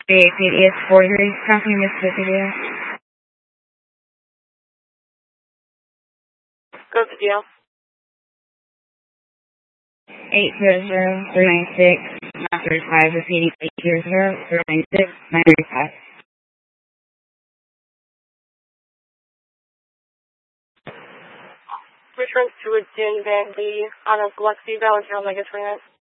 APD is 43, crossing Mississippi Dale. Go to deal. 800-396, 935, repeating 800-396, 935. Returns to a Din Van D on a Gillespie Valley Trail, Mega 29.